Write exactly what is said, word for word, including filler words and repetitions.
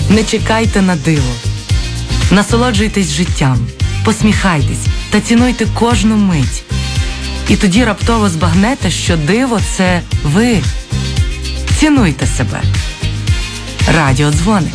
Не чекайте на диво. Насолоджуйтесь життям, посміхайтесь та цінуйте кожну мить. І тоді раптово збагнете, що диво – це ви. Цінуйте себе. Радіодзвоник.